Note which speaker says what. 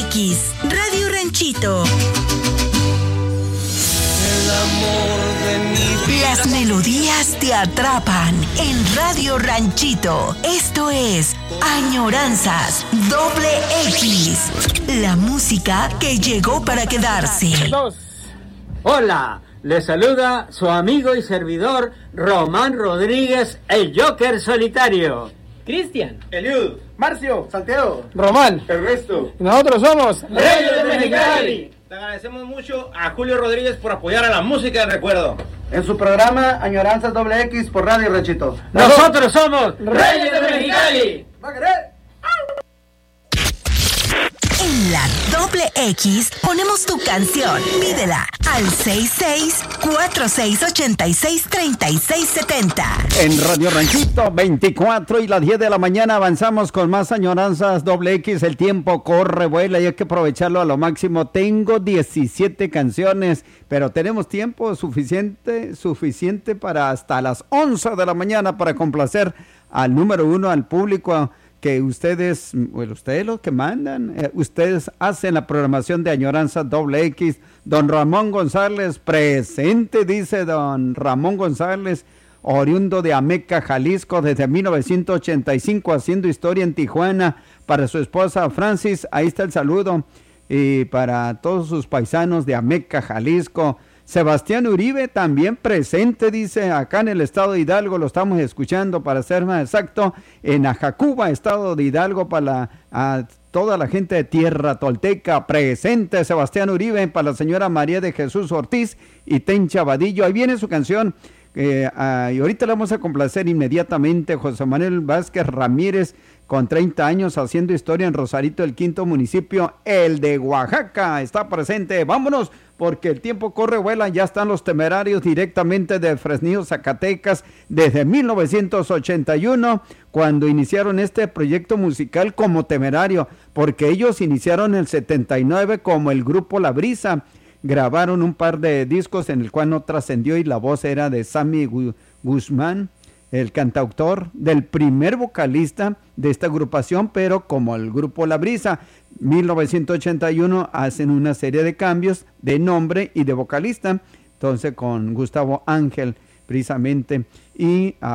Speaker 1: X, Radio Ranchito. Las melodías te atrapan en Radio Ranchito. Esto es Añoranzas X. La música que llegó para quedarse.
Speaker 2: Hola, les saluda su amigo y servidor Román Rodríguez, el Joker solitario.
Speaker 3: Cristian,
Speaker 4: Eliud,
Speaker 5: Marcio,
Speaker 4: Santiago,
Speaker 5: Román,
Speaker 4: Ernesto.
Speaker 5: Nosotros somos
Speaker 4: Reyes de Mexicali.
Speaker 3: te agradecemos mucho a Julio Rodríguez por apoyar a la música del recuerdo.
Speaker 5: en su programa Añoranzas X por Radio Ranchito.
Speaker 2: Nosotros somos
Speaker 4: Reyes de Mexicali.
Speaker 1: En la X ponemos tu canción. Pídela al 66-4686-3670.
Speaker 6: En Radio Ranchito, 24 y las 10 de la mañana avanzamos con más Añoranzas X. El tiempo corre, vuela y hay que aprovecharlo a lo máximo. Tengo 17 canciones, pero tenemos tiempo suficiente para hasta las 11 de la mañana para complacer al número uno, al público que ustedes los que mandan, ustedes hacen la programación de Añoranzas X. Don Ramón González, presente, dice don Ramón González, oriundo de Ameca, Jalisco, desde 1985, haciendo historia en Tijuana, para su esposa Francis, ahí está el saludo, y para todos sus paisanos de Ameca, Jalisco. Sebastián Uribe también presente, dice, acá en el estado de Hidalgo, lo estamos escuchando, para ser más exacto, en Ajacuba, estado de Hidalgo, a toda la gente de Tierra Tolteca, presente Sebastián Uribe, para la señora María de Jesús Ortiz y Tencha Vadillo. Ahí viene su canción, y ahorita la vamos a complacer inmediatamente. José Manuel Vázquez Ramírez, con 30 años, haciendo historia en Rosarito, el quinto municipio, el de Oaxaca, está presente. Vámonos, porque el tiempo corre, vuela, ya están los Temerarios directamente de Fresnillo, Zacatecas, desde 1981, cuando iniciaron este proyecto musical como Temerario, porque ellos iniciaron en el 79 como el grupo La Brisa, grabaron un par de discos en el cual no trascendió y la voz era de Sammy Guzmán, el cantautor, del primer vocalista de esta agrupación, pero como el grupo La Brisa. 1981 hacen una serie de cambios de nombre y de vocalista, entonces con Gustavo Ángel precisamente, y